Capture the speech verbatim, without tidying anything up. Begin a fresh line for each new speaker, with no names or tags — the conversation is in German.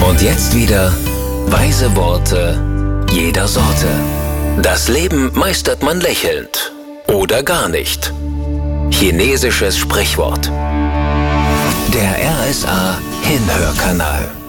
Und jetzt wieder weise Worte jeder Sorte. Das Leben meistert man lächelnd oder gar nicht. Chinesisches Sprichwort. Der R S A Hinhörkanal.